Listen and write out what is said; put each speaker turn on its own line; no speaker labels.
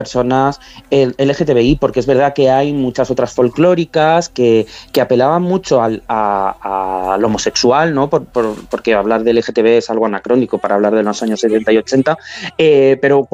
personas LGTBI, porque es verdad que hay muchas otras folclóricas que apelaban mucho al homosexual, ¿no? Porque hablar de LGTB es algo anacrónico para hablar de los años 70 y 80, pero